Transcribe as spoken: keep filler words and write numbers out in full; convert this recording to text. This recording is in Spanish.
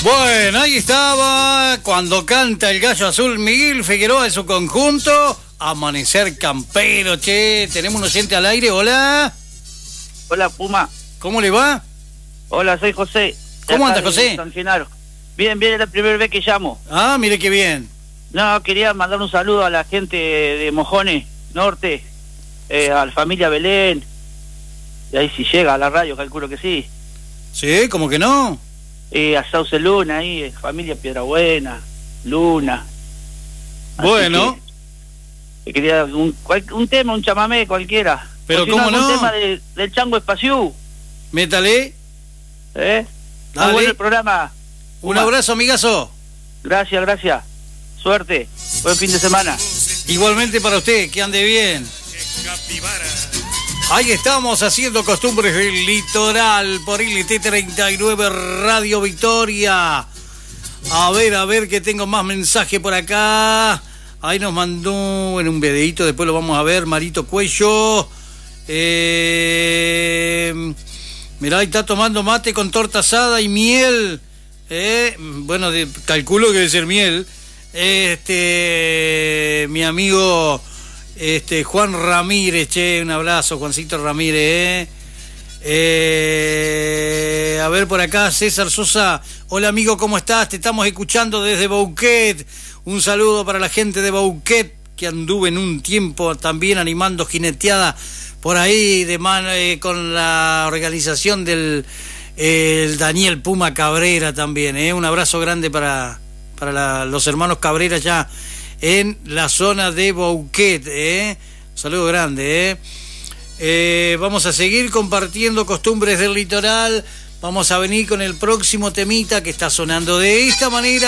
Bueno, ahí estaba, cuando canta el Gallo Azul, Miguel Figueroa en su conjunto, Amanecer Campero, che, tenemos un oyente al aire, hola. Hola, Puma. ¿Cómo le va? Hola, soy José. ¿Cómo anda, José? San Genaro. Bien, bien, es la primera vez que llamo. Ah, mire qué bien. No, quería mandar un saludo a la gente de Mojones Norte, eh, a la familia Belén. Y ahí si llega a la radio, calculo que sí. Sí, ¿cómo que no? Eh, a Sauce Luna, ahí, eh, familia Piedrabuena, Luna. Así Bueno. Que, que quería un, cual, un tema, un chamamé cualquiera. Pero si cómo no, no. un tema de, del Chango Espaciú. Métale. ¿Eh? Dale. Muy bueno el programa. Un Puma. abrazo, amigazo. Gracias, gracias. Suerte. Buen fin de semana. Igualmente para usted, que ande bien. Ahí estamos haciendo Costumbres del Litoral por L T treinta y nueve Radio Victoria. A ver, a ver que tengo más mensaje por acá. Ahí nos mandó en un videíto, después lo vamos a ver, Marito Cuello. Eh, mirá, ahí está tomando mate con torta asada y miel. Eh, bueno, de, calculo que debe ser miel. Este, mi amigo... Este, Juan Ramírez, che, un abrazo, Juancito Ramírez, eh. Eh, a ver por acá, César Sosa, hola amigo, ¿cómo estás? Te estamos escuchando desde Bouquet, un saludo para la gente de Bouquet, que anduve en un tiempo también animando jineteada por ahí, de mano, eh, con la organización del el Daniel Puma Cabrera también, eh. Un abrazo grande para, para la, los hermanos Cabrera ya en la zona de Bouquet, ¿eh? Saludo grande, ¿eh? Eh, vamos a seguir compartiendo Costumbres del Litoral. Vamos a venir con el próximo temita que está sonando de esta manera.